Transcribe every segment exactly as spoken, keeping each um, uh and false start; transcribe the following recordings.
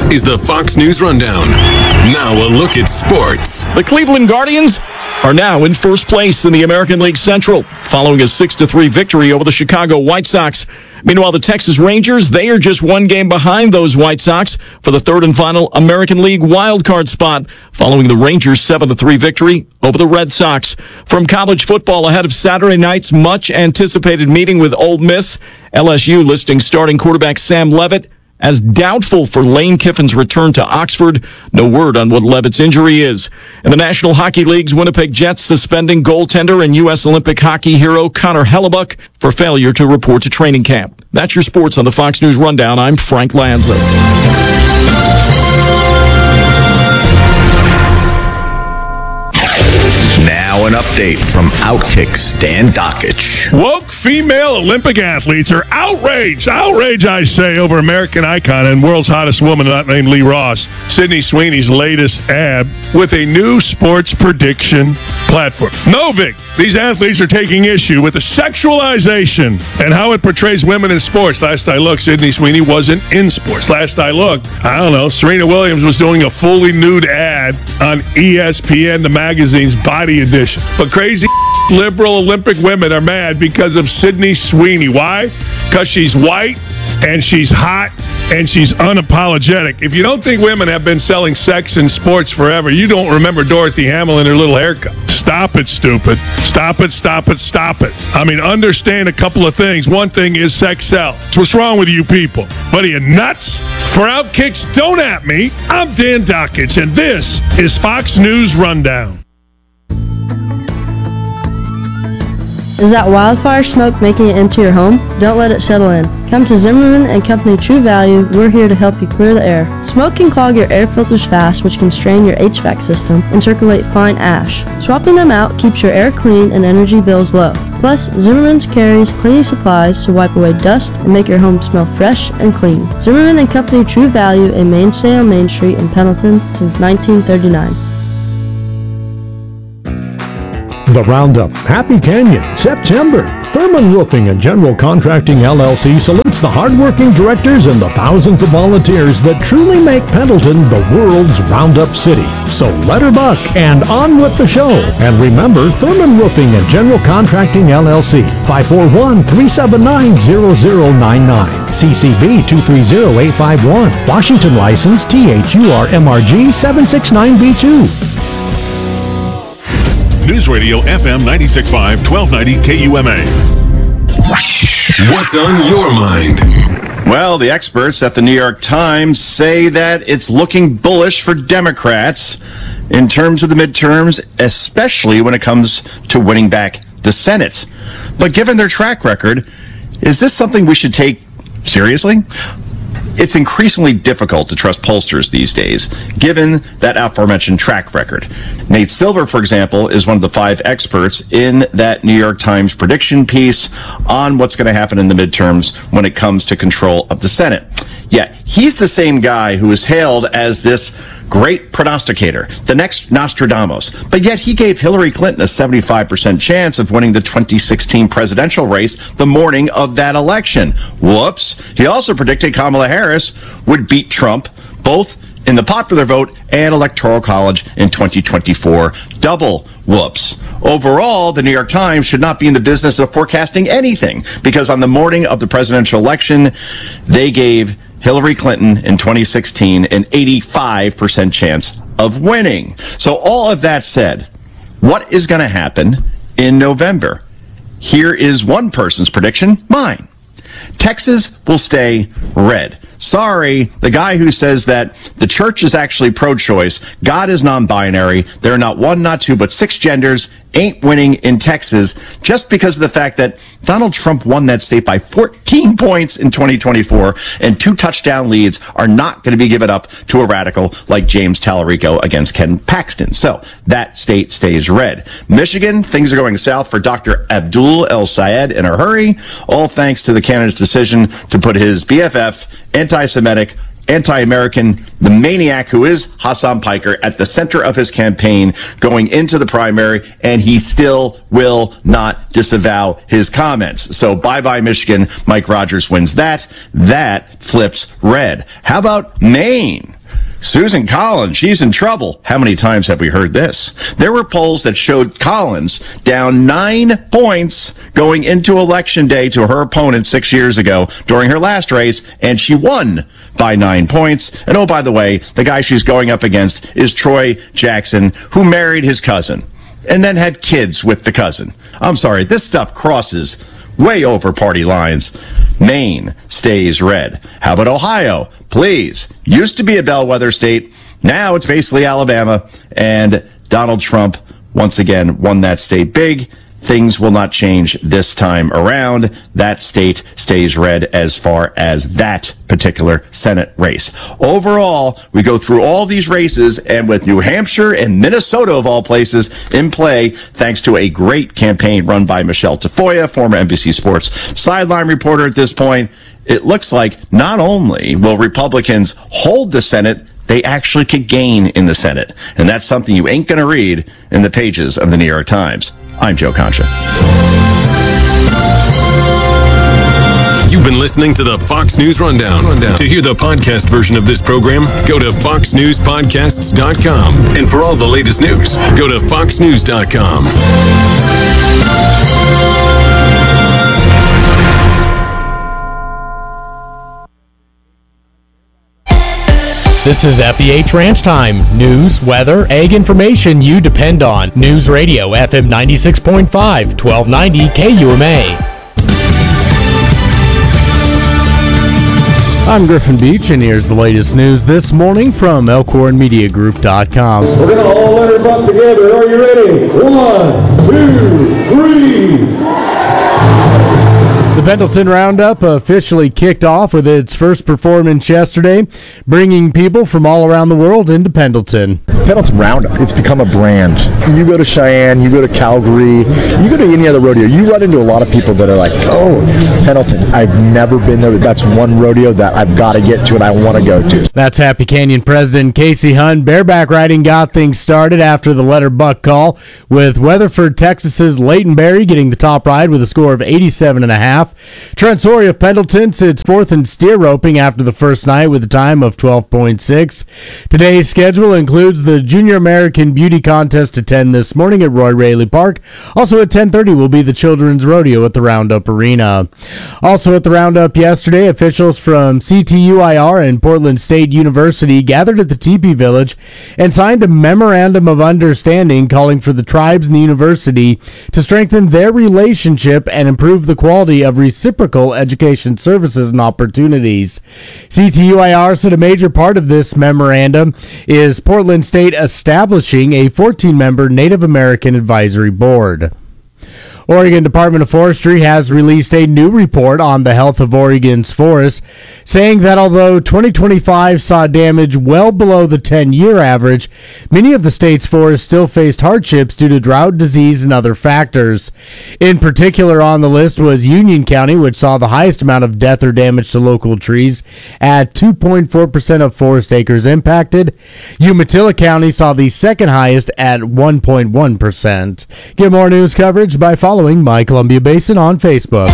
is the Fox News Rundown. Now a look at sports. The Cleveland Guardians are now in first place in the American League Central, following a six to three victory over the Chicago White Sox. Meanwhile, the Texas Rangers, they are just one game behind those White Sox for the third and final American League wildcard spot, following the Rangers' seven to three victory over the Red Sox. From college football, ahead of Saturday night's much-anticipated meeting with Ole Miss, L S U listing starting quarterback Sam Leavitt as doubtful for Lane Kiffin's return to Oxford. No word on what Leavitt's injury is. In the National Hockey League's Winnipeg Jets suspending goaltender and U S Olympic hockey hero Connor Hellebuck for failure to report to training camp. That's your sports on the Fox News Rundown. I'm Frank Lanza. Now an update from Outkick Stan Dockich. Woke female Olympic athletes are outraged, outraged I say, over American icon and world's hottest woman not named Lee Ross, Sydney Sweeney's latest ad with a new sports prediction platform. Novik, these athletes are taking issue with the sexualization and how it portrays women in sports. Last I looked, Sydney Sweeney wasn't in sports. Last I looked, I don't know, Serena Williams was doing a fully nude ad on E S P N, the magazine's Body Edition. But crazy liberal Olympic women are mad because of Sydney Sweeney. Why? Because she's white and she's hot and she's unapologetic. If you don't think women have been selling sex in sports forever, you don't remember Dorothy Hamill and her little haircut. Stop it, stupid. Stop it, stop it, stop it. I mean, understand a couple of things. One thing is sex sells. What's wrong with you people? What are you, nuts? For Outkicks, don't at me. I'm Dan Dockich, and this is Fox News Rundown. Is that wildfire smoke making it into your home? Don't let it settle in. Come to Zimmerman and Company True Value. We're here to help you clear the air. Smoke can clog your air filters fast, which can strain your H V A C system and circulate fine ash. Swapping them out keeps your air clean and energy bills low. Plus, Zimmerman's carries cleaning supplies to wipe away dust and make your home smell fresh and clean. Zimmerman and Company True Value, a mainstay on Main Street in Pendleton since nineteen thirty-nine. The Roundup, Happy Canyon, September. Thurman Roofing and General Contracting L L C salutes the hardworking directors and the thousands of volunteers that truly make Pendleton the world's Roundup city. So let her buck and on with the show. And remember, Thurman Roofing and General Contracting L L C, five four one, three seven nine, zero zero nine nine. C C B two three zero eight five one. Washington license T H U R M R G seven six nine B two. News Radio F M ninety-six point five, twelve ninety K U M A. What's on your mind? Well, the experts at the New York Times say that it's looking bullish for Democrats in terms of the midterms, especially when it comes to winning back the Senate. But given their track record, is this something we should take seriously? It's increasingly difficult to trust pollsters these days, given that aforementioned track record. Nate Silver, for example, is one of the five experts in that New York Times prediction piece on what's going to happen in the midterms when it comes to control of the Senate. Yet, he's the same guy who is hailed as this great prognosticator, the next Nostradamus. But yet he gave Hillary Clinton a seventy-five percent chance of winning the twenty sixteen presidential race the morning of that election. Whoops. He also predicted Kamala Harris would beat Trump both in the popular vote and electoral college in twenty twenty-four. Double whoops. Overall, the New York Times should not be in the business of forecasting anything, because on the morning of the presidential election, they gave Hillary Clinton in twenty sixteen an eighty-five percent chance of winning. So all of that said, what is going to happen in November? Here is one person's prediction, mine. Texas will stay red. Sorry, the guy who says that the church is actually pro-choice, God is non-binary, there are not one, not two, but six genders, ain't winning in Texas just because of the fact that Donald Trump won that state by fourteen points in twenty twenty-four, and two touchdown leads are not going to be given up to a radical like James Tallarico against Ken Paxton. So that state stays red. Michigan, things are going south for Doctor Abdul El Sayed in a hurry, all thanks to the candidate's decision to put his B F F, anti-Semitic, anti-American, the maniac who is Hassan Piker, at the center of his campaign going into the primary, and he still will not disavow his comments. So bye-bye Michigan. Mike Rogers wins that. That flips red. How about Maine? Susan Collins, she's in trouble. How many times have we heard this? There were polls that showed Collins down nine points going into Election Day to her opponent six years ago during her last race, and she won by nine points. And oh, by the way, the guy she's going up against is Troy Jackson, who married his cousin and then had kids with the cousin. I'm sorry, this stuff crosses way over party lines. Maine stays red. How about Ohio? Please. Used to be a bellwether state. Now it's basically Alabama. And Donald Trump once again won that state big. Things will not change this time around. That state stays red as far as that particular Senate race. Overall, we go through all these races, and with New Hampshire and Minnesota, of all places, in play, thanks to a great campaign run by Michelle Tafoya, former N B C Sports sideline reporter at this point, it looks like not only will Republicans hold the Senate, they actually could gain in the Senate. And that's something you ain't going to read in the pages of the New York Times. I'm Joe Concha. You've been listening to the Fox News Rundown. Rundown. To hear the podcast version of this program, go to fox news podcasts dot com. And for all the latest news, go to fox news dot com. This is F E H Ranch Time. News, weather, ag information you depend on. News Radio F M ninety-six point five, twelve ninety K U M A. I'm Griffin Beach, and here's the latest news this morning from elkhorn media group dot com. We're going to all let her buck together. Are you ready? One, two, three. The Pendleton Roundup officially kicked off with its first performance yesterday, bringing people from all around the world into Pendleton. Pendleton Roundup, it's become a brand. You go to Cheyenne, you go to Calgary, you go to any other rodeo, you run into a lot of people that are like, oh, Pendleton, I've never been there. That's one rodeo that I've got to get to and I want to go to. That's Happy Canyon President Casey Hunt. Bareback riding got things started after the letter buck call, with Weatherford, Texas's Leighton Berry getting the top ride with a score of eighty-seven and a half. Trent Sorey of Pendleton sits fourth in steer roping after the first night with a time of twelve point six. Today's schedule includes the Junior American Beauty Contest at ten this morning at Roy Raley Park. Also at ten thirty will be the Children's Rodeo at the Roundup Arena. Also at the Roundup yesterday, officials from C T U I R and Portland State University gathered at the Teepee Village and signed a memorandum of understanding calling for the tribes and the university to strengthen their relationship and improve the quality of reciprocal education services and opportunities. C T U I R said a major part of this memorandum is Portland State establishing a fourteen-member Native American advisory board. Oregon Department of Forestry has released a new report on the health of Oregon's forests, saying that although twenty twenty-five saw damage well below the ten-year average, many of the state's forests still faced hardships due to drought, disease, and other factors. In particular on the list was Union County, which saw the highest amount of death or damage to local trees at two point four percent of forest acres impacted. Umatilla County saw the second highest at one point one percent. Get more news coverage by following My Columbia Basin on Facebook.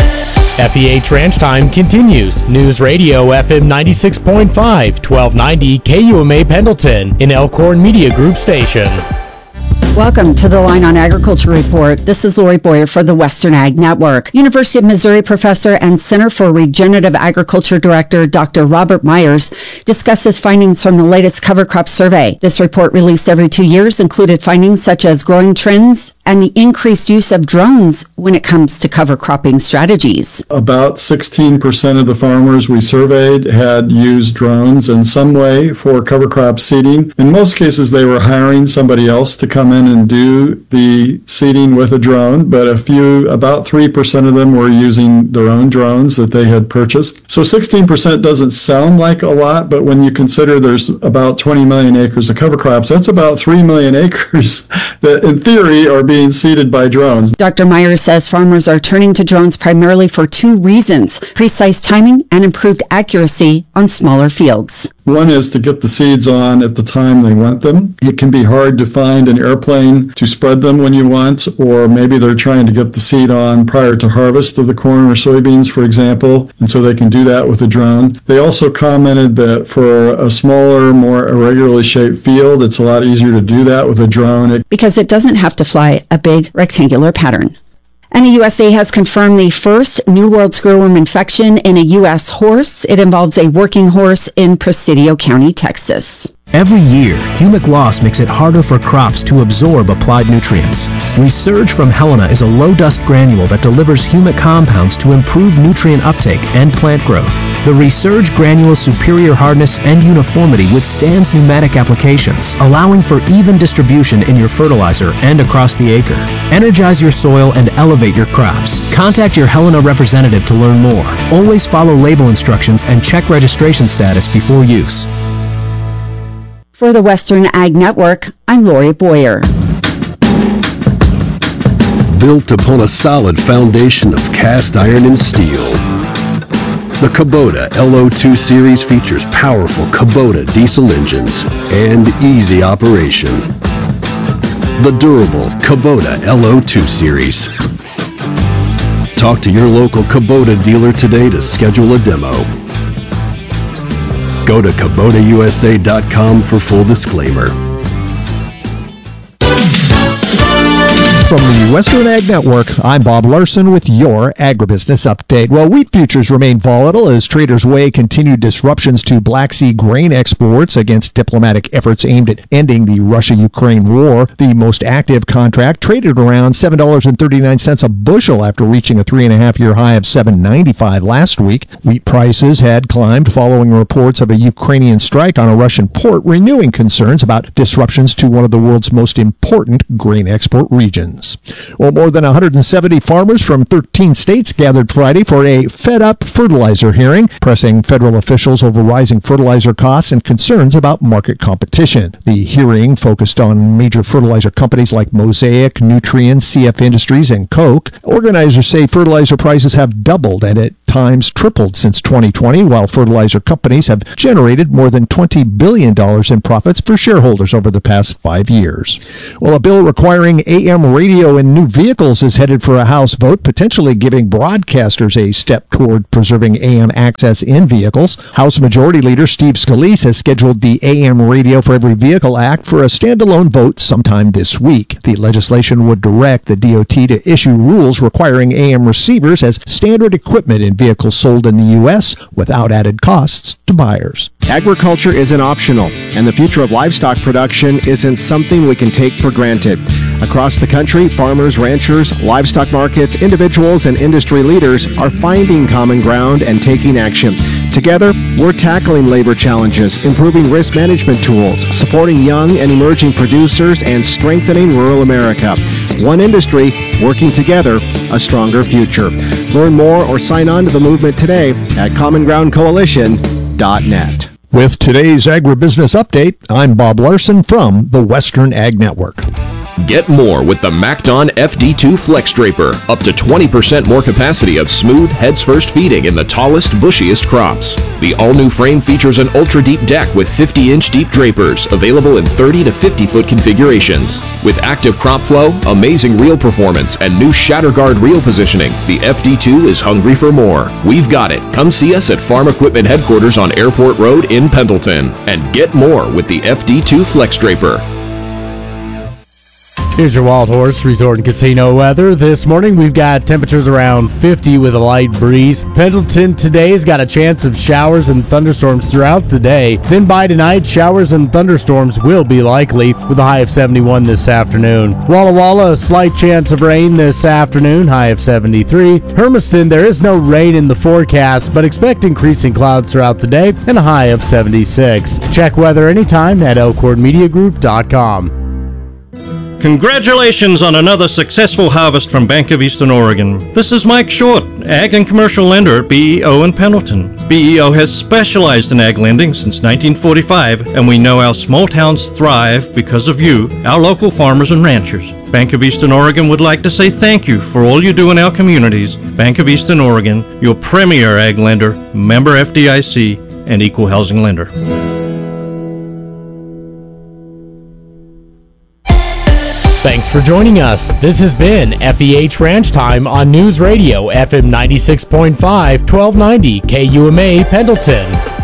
F E H Ranch Time continues. News Radio F M ninety-six point five, twelve ninety K U M A Pendleton, an Elkhorn Media Group station. Welcome to the Line on Agriculture Report. This is Lori Boyer for the Western Ag Network. University of Missouri professor and Center for Regenerative Agriculture Director Doctor Robert Myers discusses findings from the latest cover crop survey. This report, released every two years, included findings such as growing trends and the increased use of drones when it comes to cover cropping strategies. About sixteen percent of the farmers we surveyed had used drones in some way for cover crop seeding. In most cases, they were hiring somebody else to come in and do the seeding with a drone, but a few, about three percent of them were using their own drones that they had purchased. So sixteen percent doesn't sound like a lot, but when you consider there's about twenty million acres of cover crops, that's about three million acres that in theory are being being seeded by drones. Doctor Myers says farmers are turning to drones primarily for two reasons: precise timing and improved accuracy on smaller fields. One is to get the seeds on at the time they want them. It can be hard to find an airplane to spread them when you want, or maybe they're trying to get the seed on prior to harvest of the corn or soybeans, for example, and so they can do that with a drone. They also commented that for a smaller, more irregularly shaped field, it's a lot easier to do that with a drone. It- because it doesn't have to fly a big rectangular pattern. And the U S D A has confirmed the first New World screwworm infection in a U S horse. It involves a working horse in Presidio County, Texas. Every year, humic loss makes it harder for crops to absorb applied nutrients. Resurge from Helena is a low-dust granule that delivers humic compounds to improve nutrient uptake and plant growth. The Resurge granule's superior hardness and uniformity withstands pneumatic applications, allowing for even distribution in your fertilizer and across the acre. Energize your soil and elevate your crops. Contact your Helena representative to learn more. Always follow label instructions and check registration status before use. For the Western Ag Network, I'm Lori Boyer. Built upon a solid foundation of cast iron and steel, the Kubota L O two Series features powerful Kubota diesel engines and easy operation. The durable Kubota L O two Series. Talk to your local Kubota dealer today to schedule a demo. Go to Kubota U S A dot com for full disclaimer. From the Western Ag Network, I'm Bob Larson with your agribusiness update. Well, wheat futures remain volatile as traders weigh continued disruptions to Black Sea grain exports against diplomatic efforts aimed at ending the Russia-Ukraine war. The most active contract traded around seven dollars and thirty-nine cents a bushel after reaching a three and a half year high of seven dollars and ninety-five cents last week. Wheat prices had climbed following reports of a Ukrainian strike on a Russian port, renewing concerns about disruptions to one of the world's most important grain export regions. Well, more than one hundred seventy farmers from thirteen states gathered Friday for a fed-up fertilizer hearing, pressing federal officials over rising fertilizer costs and concerns about market competition. The hearing focused on major fertilizer companies like Mosaic, Nutrien, C F Industries, and Koch. Organizers say fertilizer prices have doubled and at times tripled since twenty twenty, while fertilizer companies have generated more than twenty billion dollars in profits for shareholders over the past five years. Well, a bill requiring A M radio in new vehicles is headed for a House vote, potentially giving broadcasters a step toward preserving A M access in vehicles. House Majority Leader Steve Scalise has scheduled the A M Radio for Every Vehicle Act for a standalone vote sometime this week. The legislation would direct the D O T to issue rules requiring A M receivers as standard equipment in vehicles sold in the U S without added costs to buyers. Agriculture isn't optional, and the future of livestock production isn't something we can take for granted. Across the country, farmers, ranchers, livestock markets, individuals, and industry leaders are finding common ground and taking action. Together, we're tackling labor challenges, improving risk management tools, supporting young and emerging producers, and strengthening rural America. One industry, working together, a stronger future. Learn more or sign on to the movement today at common ground coalition dot net. With today's Agribusiness Update, I'm Bob Larson from the Western Ag Network. Get more with the MacDon F D two Flex Draper. Up to twenty percent more capacity of smooth, heads-first feeding in the tallest, bushiest crops. The all-new frame features an ultra-deep deck with fifty inch deep drapers, available in thirty to fifty foot configurations. With active crop flow, amazing reel performance, and new shatter guard reel positioning, the F D two is hungry for more. We've got it. Come see us at Farm Equipment Headquarters on Airport Road in Pendleton. And get more with the F D two Flex Draper. Here's your Wild Horse Resort and Casino weather. This morning we've got temperatures around fifty with a light breeze. Pendleton today's got a chance of showers and thunderstorms throughout the day. Then by tonight, showers and thunderstorms will be likely with a high of seventy-one this afternoon. Walla Walla, a slight chance of rain this afternoon, high of seventy-three. Hermiston, there is no rain in the forecast, but expect increasing clouds throughout the day and a high of seventy-six. Check weather anytime at elkhorn media group dot com. Congratulations on another successful harvest from Bank of Eastern Oregon. This is Mike Short, Ag and Commercial Lender at B E O in Pendleton. B E O has specialized in ag lending since nineteen forty-five, and we know our small towns thrive because of you, our local farmers and ranchers. Bank of Eastern Oregon would like to say thank you for all you do in our communities. Bank of Eastern Oregon, your premier ag lender, member F D I C, and equal housing lender. Thanks for joining us. This has been F E H Ranch Time on News Radio F M ninety-six point five, twelve ninety K U M A Pendleton.